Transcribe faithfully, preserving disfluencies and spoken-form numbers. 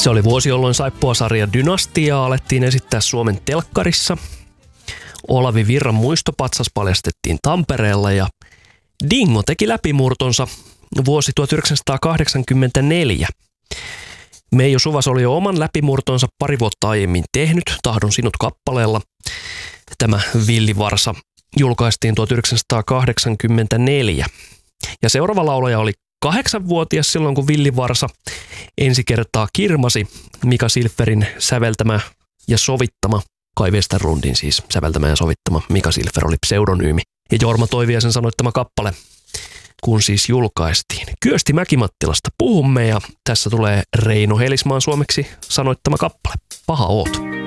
Se oli vuosi, jolloin Saippua-sarja Dynastiaa alettiin esittää Suomen telkkarissa. Olavi Virran muistopatsas paljastettiin Tampereella ja Dingo teki läpimurtonsa vuosi tuhatyhdeksänsataakahdeksankymmentäneljä. Meijo Suvas oli jo oman läpimurtonsa pari vuotta aiemmin tehnyt Tahdon sinut kappaleella. Tämä Villivarsa julkaistiin tuhatyhdeksänsataakahdeksankymmentäneljä. Ja seuraava laulaja oli kahdeksanvuotias silloin, kun Villivarsa ensi kertaa kirmasi. Mika Silferin säveltämä ja sovittama, Kai Westerlundin siis säveltämä ja sovittama. Mika Silfer oli pseudonyymi. Ja Jorma Toiviaisen sanoittama kappale, kun siis julkaistiin. Kyösti Mäkimattilasta puhumme ja tässä tulee Reino Helismaan suomeksi sanoittama kappale. Paha oot.